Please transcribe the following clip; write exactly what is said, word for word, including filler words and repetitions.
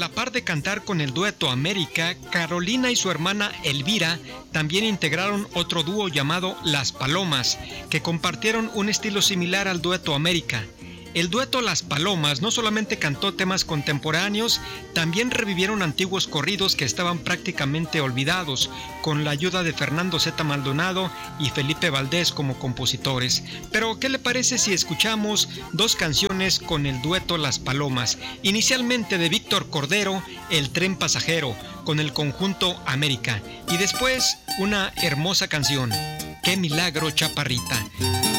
la par de cantar con el dueto América, Carolina y su hermana Elvira también integraron otro dúo llamado Las Palomas, que compartieron un estilo similar al dueto América. El dueto Las Palomas no solamente cantó temas contemporáneos, también revivieron antiguos corridos que estaban prácticamente olvidados, con la ayuda de Fernando Zeta Maldonado y Felipe Valdés como compositores. Pero, ¿qué le parece si escuchamos dos canciones con el dueto Las Palomas? Inicialmente de Víctor Cordero, El Tren Pasajero, con el conjunto América, y después una hermosa canción, Qué Milagro, Chaparrita.